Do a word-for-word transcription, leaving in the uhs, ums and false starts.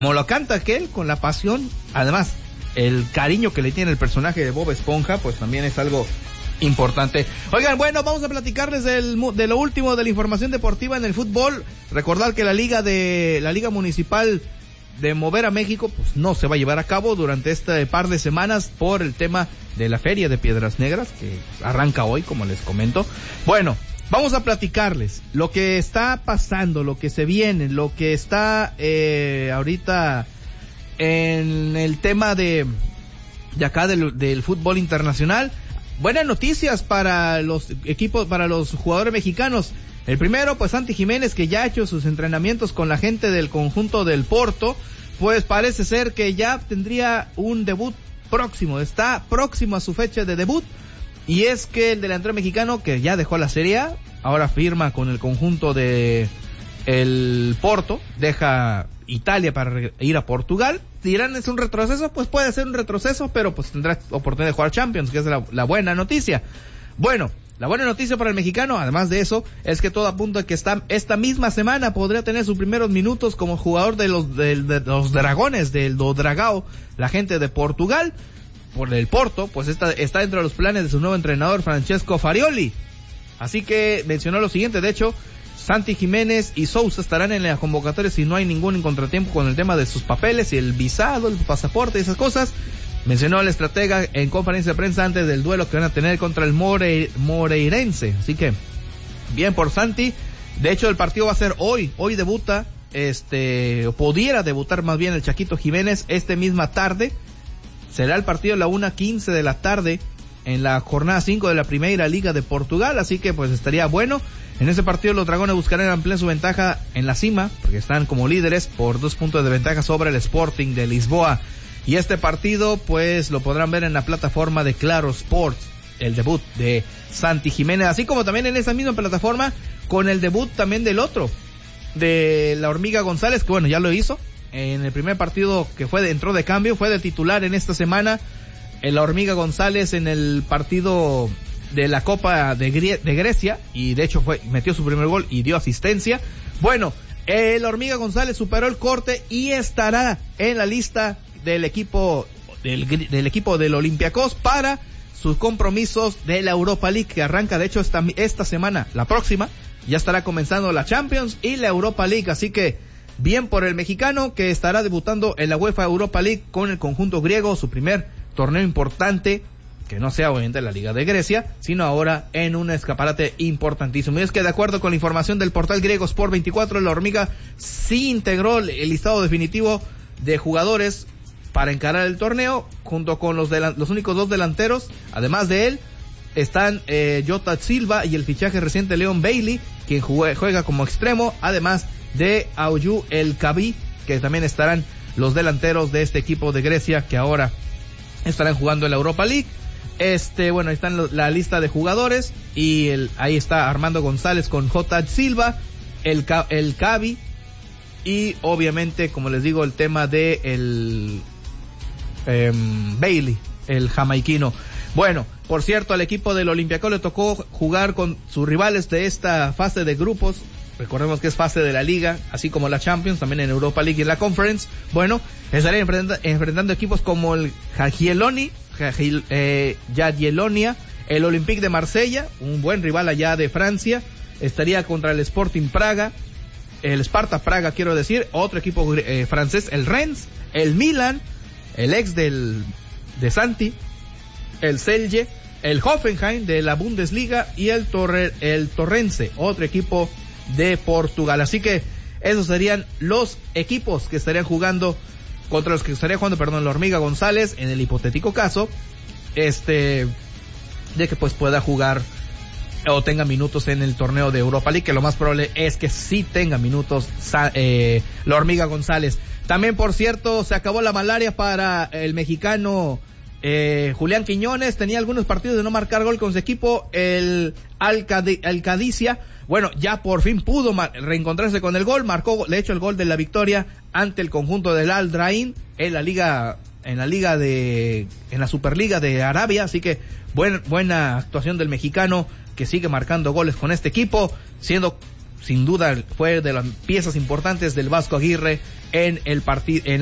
como lo canta aquel, con la pasión, además, el cariño que le tiene el personaje de Bob Esponja, pues también es algo importante. Oigan, bueno, vamos a platicarles del, de lo último de la información deportiva en el fútbol. Recordar que la liga de la liga municipal de Mover a México pues no se va a llevar a cabo durante este par de semanas por el tema de la Feria de Piedras Negras, que arranca hoy, como les comento. Bueno, vamos a platicarles lo que está pasando, lo que se viene, lo que está eh, ahorita en el tema de, de acá del, del fútbol internacional. Buenas noticias para los equipos, para los jugadores mexicanos. El primero, pues Santi Jiménez, que ya ha hecho sus entrenamientos con la gente del conjunto del Porto, pues parece ser que ya tendría un debut próximo, está próximo a su fecha de debut, y es que el delantero mexicano, que ya dejó la Serie A, ahora firma con el conjunto de el Porto, deja Italia para ir a Portugal. Dirán, ¿es un retroceso? Pues puede ser un retroceso, pero pues tendrá oportunidad de jugar Champions, que es la, la buena noticia. Bueno, la buena noticia para el mexicano, además de eso, es que todo apunta a que está, esta misma semana podría tener sus primeros minutos como jugador de los, de, de los Dragones, del do Dragao, la gente de Portugal, por el Porto, pues está, está dentro de los planes de su nuevo entrenador, Francesco Farioli. Así que mencionó lo siguiente, de hecho, Santi Jiménez y Sousa estarán en la convocatoria si no hay ningún contratiempo con el tema de sus papeles y el visado, el pasaporte y esas cosas. Mencionó al estratega en conferencia de prensa antes del duelo que van a tener contra el More, Moreirense. Así que, bien por Santi. De hecho, el partido va a ser hoy. Hoy debuta, este, o pudiera debutar más bien el Chaquito Jiménez esta misma tarde. Será el partido a la una quince de la tarde en la jornada cinco de la Primeira Liga de Portugal. Así que, pues, estaría bueno. En ese partido los Dragones buscarán ampliar su ventaja en la cima, porque están como líderes por dos puntos de ventaja sobre el Sporting de Lisboa. Y este partido pues lo podrán ver en la plataforma de Claro Sports, el debut de Santi Jiménez, así como también en esa misma plataforma con el debut también del otro, de la Hormiga González, que bueno, ya lo hizo en el primer partido que fue de, entró de cambio, fue de titular en esta semana, en la Hormiga González en el partido de la Copa de, Grie- de Grecia, y de hecho fue metió su primer gol y dio asistencia. Bueno, el Hormiga González superó el corte y estará en la lista del equipo del, del equipo del Olympiacos para sus compromisos de la Europa League, que arranca de hecho esta, esta semana, la próxima, ya estará comenzando la Champions y la Europa League, así que bien por el mexicano que estará debutando en la UEFA Europa League con el conjunto griego, su primer torneo importante, que no sea obviamente la Liga de Grecia, sino ahora en un escaparate importantísimo. Y es que de acuerdo con la información del portal griego Sport veinticuatro, la Hormiga sí integró el listado definitivo de jugadores para encarar el torneo, junto con los, delan- los únicos dos delanteros. Además de él, están eh, Jota Silva y el fichaje reciente Leon Bailey, quien juega, juega como extremo, además de Aoyu El Kabi, que también estarán los delanteros de este equipo de Grecia, que ahora estarán jugando en la Europa League. Este, bueno, ahí están lo, la lista de jugadores, y el, ahí está Armando González con Jota Silva, el, el Kabi, y obviamente, como les digo, el tema de el eh, Bailey, el jamaiquino. Bueno, por cierto, al equipo del Olympiacos le tocó jugar con sus rivales de esta fase de grupos. Recordemos que es fase de la Liga, así como la Champions, también en Europa League y en la Conference. Bueno, estarían enfrentando, enfrentando equipos como el Jagielloni, Jagil, eh, Jagiellonia, el Olympique de Marsella, un buen rival allá de Francia. Estaría contra el Sporting Praga, el Sparta Praga, quiero decir, otro equipo eh, francés, el Rennes, el Milan, el ex del de Santi, el Celje, el Hoffenheim de la Bundesliga y el Torre, el Torrense, otro equipo de Portugal. Así que esos serían los equipos que estarían jugando, contra los que estaría jugando, perdón, la Hormiga González, en el hipotético caso este de que pues pueda jugar o tenga minutos en el torneo de Europa League, que lo más probable es que sí tenga minutos eh, la Hormiga González. También, por cierto, se acabó la malaria para el mexicano eh, Julián Quiñones. Tenía algunos partidos de no marcar gol con su equipo, el Alcadicia. Bueno, ya por fin pudo mar- reencontrarse con el gol, marcó de hecho el gol de la victoria ante el conjunto del Al Drain en la liga, en la liga de, en la Superliga de Arabia. Así que buen, buena actuación del mexicano, que sigue marcando goles con este equipo, siendo sin duda fue de las piezas importantes del Vasco Aguirre en el partido, en